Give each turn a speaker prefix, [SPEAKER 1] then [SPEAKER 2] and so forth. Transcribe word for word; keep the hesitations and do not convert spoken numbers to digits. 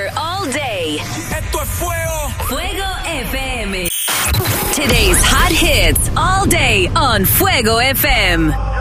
[SPEAKER 1] all day.
[SPEAKER 2] Esto es fuego.
[SPEAKER 1] Fuego F M. Today's hot hits all day on Fuego F M.